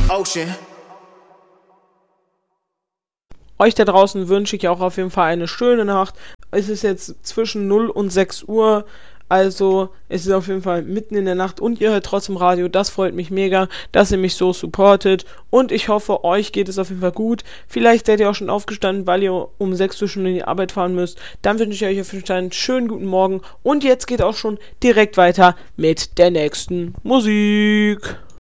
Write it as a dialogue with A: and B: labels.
A: Ocean.
B: Euch da draußen wünsche ich auch auf jeden Fall eine schöne Nacht. Es ist jetzt zwischen 0 und 6 Uhr, also es ist auf jeden Fall mitten in der Nacht und ihr hört trotzdem Radio. Das freut mich mega, dass ihr mich so supportet und ich hoffe, euch geht es auf jeden Fall gut. Vielleicht seid ihr auch schon aufgestanden, weil ihr um 6 Uhr schon in die Arbeit fahren müsst. Dann wünsche ich euch auf jeden Fall einen schönen guten Morgen und jetzt geht auch schon direkt weiter mit der nächsten Musik.